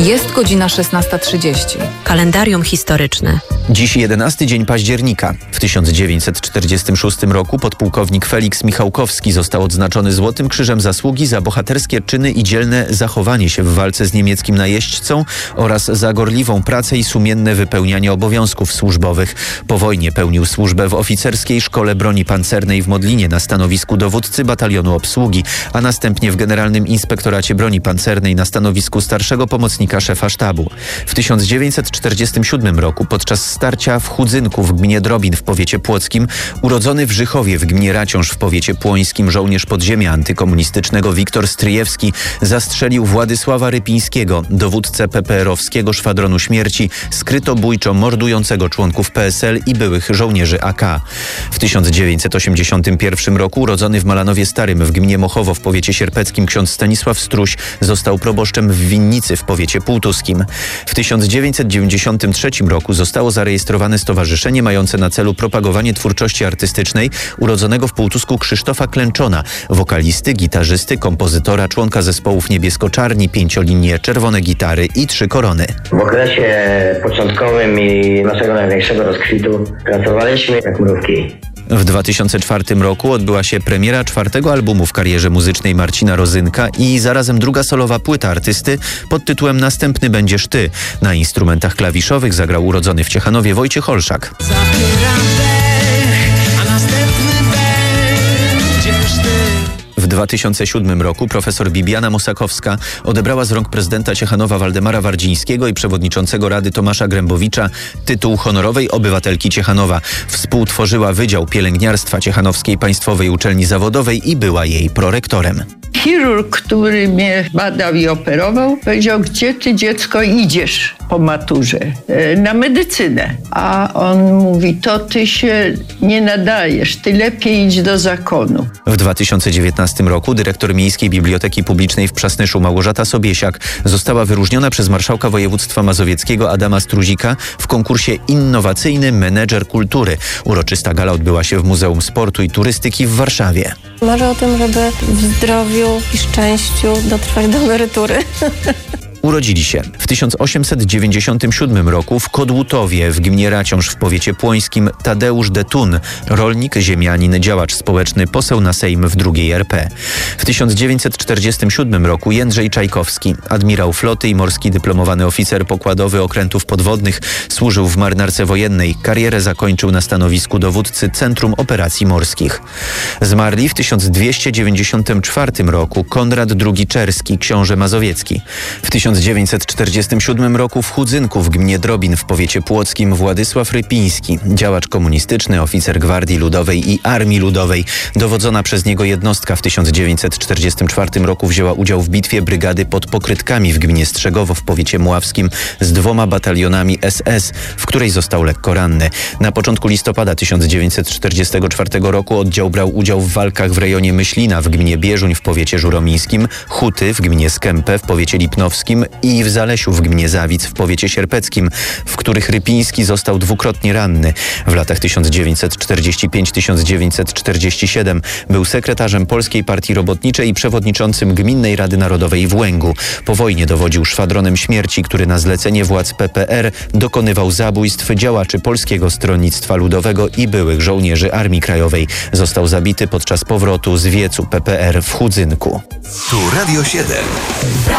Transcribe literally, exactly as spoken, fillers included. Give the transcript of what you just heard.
Jest godzina szesnasta trzydzieści. Kalendarium historyczne. Dziś jedenasty dzień października. W tysiąc dziewięćset czterdziestym szóstym roku podpułkownik Feliks Michałkowski został odznaczony Złotym Krzyżem Zasługi za bohaterskie czyny i dzielne zachowanie się w walce z niemieckim najeźdźcą oraz za gorliwą pracę i sumienne wypełnianie obowiązków służbowych. Po wojnie pełnił służbę w Oficerskiej Szkole Broni Pancernej w Modlinie na stanowisku dowódcy batalionu obsługi, a następnie w Generalnym Inspektoracie Broni Pancernej na stanowisku starszego pomocnika szefa sztabu. W tysiąc dziewięćset czterdziestym siódmym roku podczas starcia w Chudzynku w gminie Drobin w powiecie płockim urodzony w Żychowie w gminie Raciąż w powiecie płońskim żołnierz podziemia antykomunistycznego Wiktor Stryjewski zastrzelił Władysława Rypińskiego, dowódcę pepeerowskiego Szwadronu Śmierci, skrytobójczo mordującego członków P S L i byłych żołnierzy A K. W tysiąc dziewięćset osiemdziesiątym pierwszym roku urodzony w Malanowie Starym w gminie Mochowo w powiecie sierpeckim ksiądz Stanisław Struś został proboszczem w Winnicy w powiecie półtuskim. W tysiąc dziewięćset dziewięćdziesiątym trzecim roku zostało zarejestrowane stowarzyszenie mające na celu propagowanie twórczości artystycznej urodzonego w Półtusku Krzysztofa Klęczona, wokalisty, gitarzysty, kompozytora, członka zespołów Niebiesko-Czarni, Pięciolinie, Czerwone Gitary i Trzy Korony. W okresie początkowym i naszego największego rozkwitu pracowaliśmy jak mrówki. W dwa tysiące czwartym roku odbyła się premiera czwartego albumu w karierze muzycznej Marcina Rozynka i zarazem druga solowa płyta artysty pod tytułem Następny będziesz ty. Na instrumentach klawiszowych zagrał urodzony w Ciechanowie Wojciech Olszak. W dwa tysiące siódmym roku profesor Bibiana Mosakowska odebrała z rąk prezydenta Ciechanowa Waldemara Wardzińskiego i przewodniczącego Rady Tomasza Grębowicza tytuł honorowej obywatelki Ciechanowa. Współtworzyła Wydział Pielęgniarstwa Ciechanowskiej Państwowej Uczelni Zawodowej i była jej prorektorem. Chirurg, który mnie badał i operował, powiedział: gdzie ty, dziecko, idziesz po maturze? E, na medycynę. A on mówi: to ty się nie nadajesz, ty lepiej idź do zakonu. W dwa tysiące dziewiętnastym roku dyrektor Miejskiej Biblioteki Publicznej w Przasnyszu Małgorzata Sobiesiak została wyróżniona przez marszałka województwa mazowieckiego Adama Struzika w konkursie Innowacyjny Menedżer Kultury. Uroczysta gala odbyła się w Muzeum Sportu i Turystyki w Warszawie. Marzę o tym, żeby w zdrowiu i szczęściu dotrwać do emerytury. Urodzili się w tysiąc osiemset dziewięćdziesiątym siódmym roku w Kodłutowie w gminie Raciąż w powiecie płońskim Tadeusz Detun, rolnik, ziemianin, działacz społeczny, poseł na Sejm w drugiej R P. W tysiąc dziewięćset czterdziestym siódmym roku Jędrzej Czajkowski, admirał floty i morski dyplomowany oficer pokładowy okrętów podwodnych, służył w marynarce wojennej. Karierę zakończył na stanowisku dowódcy Centrum Operacji Morskich. Zmarli w tysiąc dwieście dziewięćdziesiątym czwartym roku Konrad drugi Czerski, książę mazowiecki. W tysiąc dziewięćset czterdziestym siódmym roku w Chudzynku w gminie Drobin w powiecie płockim Władysław Rypiński, działacz komunistyczny, oficer Gwardii Ludowej i Armii Ludowej. Dowodzona przez niego jednostka w tysiąc dziewięćset czterdziestym czwartym roku wzięła udział w bitwie brygady pod Pokrytkami w gminie Strzegowo w powiecie mławskim z dwoma batalionami S S, w której został lekko ranny. Na początku listopada tysiąc dziewięćset czterdziestego czwartego roku oddział brał udział w walkach w rejonie Myślina w gminie Bieżuń w powiecie żuromińskim, Huty w gminie Skępę w powiecie lipnowskim i w Zalesiu w gminie Zawic w powiecie sierpeckim, w których Rypiński został dwukrotnie ranny. W latach tysiąc dziewięćset czterdziestym piątym do tysiąc dziewięćset czterdziestego siódmego był sekretarzem Polskiej Partii Robotniczej i przewodniczącym Gminnej Rady Narodowej w Łęgu. Po wojnie dowodził Szwadronem Śmierci, który na zlecenie władz P P R dokonywał zabójstw działaczy Polskiego Stronnictwa Ludowego i byłych żołnierzy Armii Krajowej. Został zabity podczas powrotu z wiecu P P R w Chudzynku. Tu Radio siedem.